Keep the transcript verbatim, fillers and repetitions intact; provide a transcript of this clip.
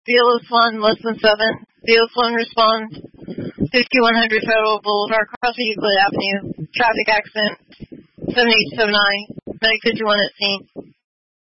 B L S one, less than seven. B L S one responds. fifty-one hundred Federal Boulevard, crossing Euclid Avenue. Traffic accident. seven eight seven nine. Medic fifty-one at scene.